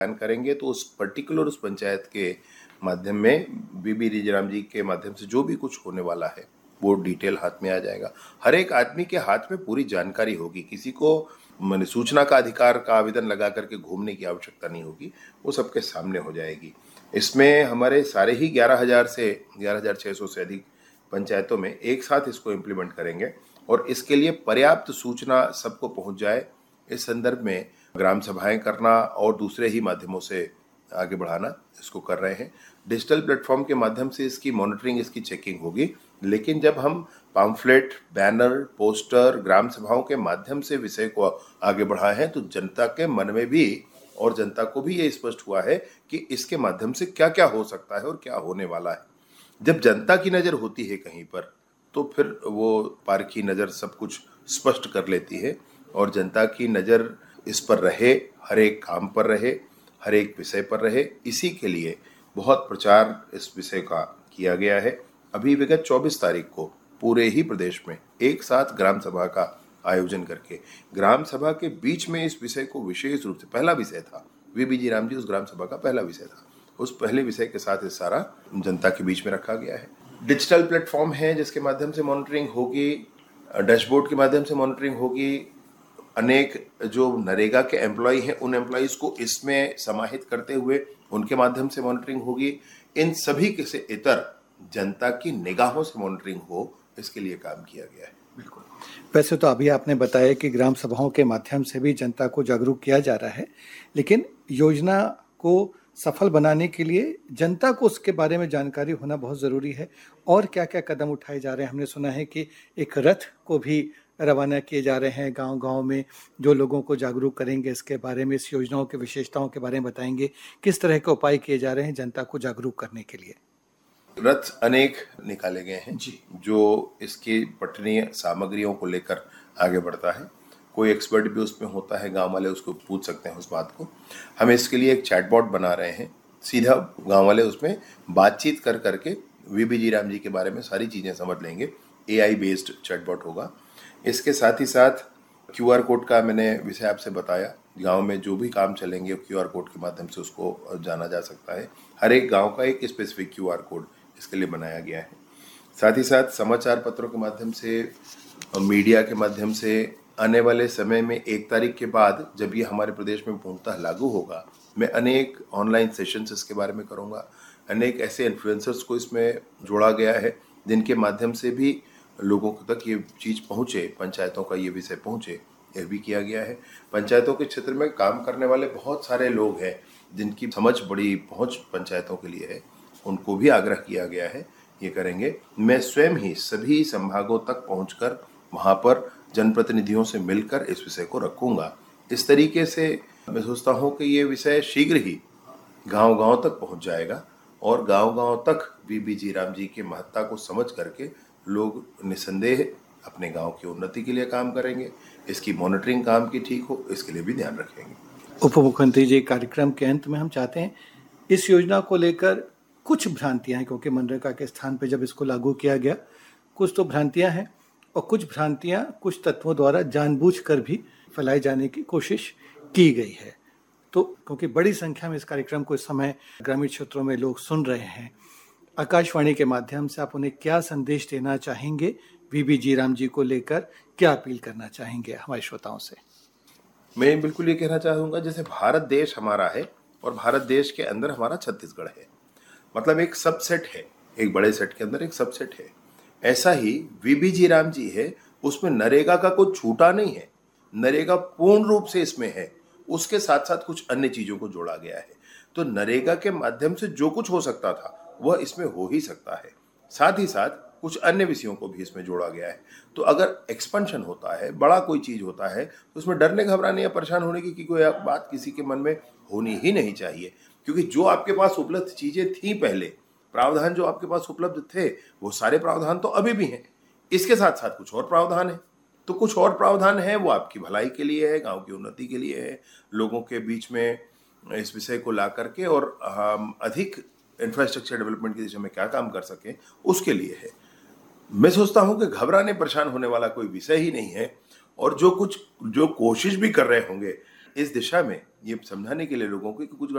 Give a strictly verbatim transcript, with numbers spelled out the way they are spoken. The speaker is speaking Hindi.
बयान करेंगे तो उस पर्टिकुलर उस पंचायत के माध्यम में बीबी जीराम जी के माध्यम से जो भी कुछ होने वाला है वो डिटेल हाथ में आ जाएगा। हर एक आदमी के हाथ में पूरी जानकारी होगी, किसी को मैंने सूचना का अधिकार का आवेदन लगा करके घूमने की आवश्यकता नहीं होगी, वो सबके सामने हो जाएगी। इसमें हमारे सारे ही ग्यारह हजार से ग्यारह हजार छः सौ से अधिक पंचायतों में एक साथ इसको इम्प्लीमेंट करेंगे और इसके लिए पर्याप्त सूचना सबको पहुंच जाए, इस संदर्भ में ग्राम सभाएं करना और दूसरे ही माध्यमों से आगे बढ़ाना इसको कर रहे हैं। डिजिटल प्लेटफॉर्म के माध्यम से इसकी मॉनिटरिंग, इसकी चेकिंग होगी, लेकिन जब हम पम्फलेट, बैनर, पोस्टर, ग्राम सभाओं के माध्यम से विषय को आगे बढ़ाए हैं तो जनता के मन में भी और जनता को भी ये स्पष्ट हुआ है कि इसके माध्यम से क्या क्या हो सकता है और क्या होने वाला है। जब जनता की नज़र होती है कहीं पर तो फिर वो पारखी नज़र सब कुछ स्पष्ट कर लेती है और जनता की नज़र इस पर रहे, हर एक काम पर रहे, हर एक विषय पर रहे। इसी के लिए बहुत प्रचार इस विषय का किया गया है। अभी विगत चौबीस तारीख को पूरे ही प्रदेश में एक साथ ग्राम सभा का आयोजन करके ग्राम सभा के बीच में इस विषय को विशेष रूप से, पहला विषय था बीबी जीराम जी, उस ग्राम सभा का पहला विषय था, उस पहले विषय के साथ इस सारा जनता के बीच में रखा गया है। डिजिटल प्लेटफॉर्म है जिसके माध्यम से मॉनिटरिंग होगी, डैशबोर्ड के माध्यम से मॉनिटरिंग होगी। अनेक जो नरेगा के एम्प्लॉय हैं उन एम्प्लॉयज़ को इसमें समाहित करते हुए उनके माध्यम से मॉनिटरिंग होगी। इन सभी के से इतर जनता की निगाहों से मॉनिटरिंग हो, इसके लिए काम किया गया है। बिल्कुल। वैसे तो अभी आपने बताया कि ग्राम सभाओं के माध्यम से भी जनता को जागरूक किया जा रहा है, लेकिन योजना को सफल बनाने के लिए जनता को उसके बारे में जानकारी होना बहुत ज़रूरी है। और क्या क्या कदम उठाए जा रहे हैं? हमने सुना है कि एक रथ को भी रवाना किए जा रहे हैं गांव-गांव में, जो लोगों को जागरूक करेंगे इसके बारे में, इस योजनाओं के विशेषताओं के बारे में बताएंगे। किस तरह के उपाय किए जा रहे हैं जनता को जागरूक करने के लिए? रथ अनेक निकाले गए हैं जी, जो इसकी पठनीय सामग्रियों को लेकर आगे बढ़ता है। कोई एक्सपर्ट भी उसमें होता है, गांव वाले उसको पूछ सकते हैं उस बात को। हम इसके लिए एक चैटबॉट बना रहे हैं, सीधा गांव वाले उसमें बातचीत कर करके बीबी जीराम जी के बारे में सारी चीज़ें समझ लेंगे। एआई बेस्ड चैटबॉट होगा। इसके साथ ही साथ क्यूआर कोड का मैंने विषय आपसे बताया, गांव में जो भी काम चलेंगे क्यूआर कोड के माध्यम से उसको जाना जा सकता है। हर एक गांव का एक स्पेसिफिक क्यूआर कोड इसके लिए बनाया गया है। साथ ही साथ समाचार पत्रों के माध्यम से, मीडिया के माध्यम से आने वाले समय में एक तारीख के बाद जब ये हमारे प्रदेश में पूर्णतः लागू होगा, मैं अनेक ऑनलाइन सेशंस इसके बारे में करूँगा। अनेक ऐसे इन्फ्लुएंसर्स को इसमें जोड़ा गया है जिनके माध्यम से भी लोगों तक ये चीज़ पहुँचे, पंचायतों का ये विषय पहुँचे, यह भी किया गया है। पंचायतों के क्षेत्र में काम करने वाले बहुत सारे लोग हैं जिनकी समझ बड़ी पहुँच पंचायतों के लिए है, उनको भी आग्रह किया गया है ये करेंगे। मैं स्वयं ही सभी संभागों तक पहुंचकर वहां पर जनप्रतिनिधियों से मिलकर इस विषय को रखूंगा। इस तरीके से मैं सोचता हूं कि ये विषय शीघ्र ही गांव-गांव तक पहुंच जाएगा और गांव-गांव तक बीबी जीराम जी की महत्ता को समझ करके लोग निसंदेह अपने गांव की उन्नति के लिए काम करेंगे। इसकी मॉनिटरिंग काम की ठीक हो, इसके लिए भी ध्यान रखेंगे। उप मुख्यमंत्री जी, कार्यक्रम के अंत में हम चाहते हैं इस योजना को लेकर कुछ भ्रांतियां हैं, क्योंकि मनरेगा के स्थान पर जब इसको लागू किया गया कुछ तो भ्रांतियां हैं और कुछ भ्रांतियां कुछ तत्वों द्वारा जानबूझकर भी फैलाई जाने की कोशिश की गई है। तो क्योंकि बड़ी संख्या में इस कार्यक्रम को इस समय ग्रामीण क्षेत्रों में लोग सुन रहे हैं, आकाशवाणी के माध्यम से आप उन्हें क्या संदेश देना चाहेंगे? बीबी जीराम जी को लेकर क्या अपील करना चाहेंगे हमारे श्रोताओं से? मैं बिल्कुल ये कहना चाहूँगा, जैसे भारत देश हमारा है और भारत देश के अंदर हमारा छत्तीसगढ़ है, मतलब एक सबसेट है, एक बड़े सेट के अंदर एक सबसेट है। ऐसा ही बीबी जीराम जी है, उसमें नरेगा का कोई छूटा नहीं है, नरेगा पूर्ण रूप से इसमें है, उसके साथ साथ कुछ अन्य चीज़ों को जोड़ा गया है। तो नरेगा के माध्यम से जो कुछ हो सकता था वह इसमें हो ही सकता है, साथ ही साथ कुछ अन्य विषयों को भी इसमें जोड़ा गया है। तो अगर एक्सपेंशन होता है, बड़ा कोई चीज़ होता है, तो उसमें डरने घबराने या परेशान होने की कोई बात किसी के मन में होनी ही नहीं चाहिए, क्योंकि जो आपके पास उपलब्ध चीज़ें थी पहले, प्रावधान जो आपके पास उपलब्ध थे, वो सारे प्रावधान तो अभी भी हैं। इसके साथ साथ कुछ और प्रावधान है, तो कुछ और प्रावधान है वो आपकी भलाई के लिए है, गांव की उन्नति के लिए है, लोगों के बीच में इस विषय को ला करके और हम अधिक इंफ्रास्ट्रक्चर डेवलपमेंट की दिशा में क्या काम कर सकें उसके लिए है। मैं सोचता हूं कि घबराने परेशान होने वाला कोई विषय ही नहीं है, और जो कुछ जो कोशिश भी कर रहे होंगे इस दिशा में ये समझाने के लिए लोगों को कि कुछ